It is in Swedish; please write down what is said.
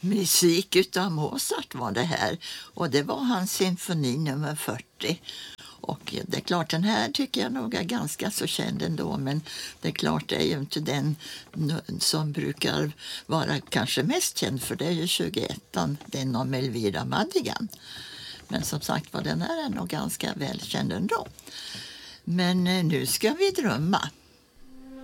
musik utav Mozart var det här. Och det var hans symfoni nummer 40. Och det är klart, den här tycker jag nog är ganska så känd ändå. Men det är klart, det är ju inte den som brukar vara kanske mest känd. För det är ju 21:an, den om Elvira Madigan. Men som sagt var, den här är nog ganska välkänd ändå. Men nu ska vi drömma.